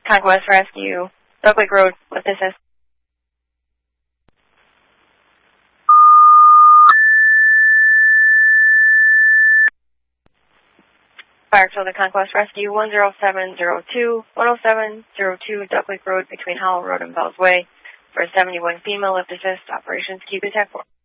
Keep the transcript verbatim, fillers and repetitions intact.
Conquest Rescue, Duck Lake Road, with assist. Fire to the Conquest Rescue, one zero seven zero two, one oh seven zero two Duck Lake Road between Howell Road and Bells Way. For a seventy-one female, lift assist, operations, keep attack force.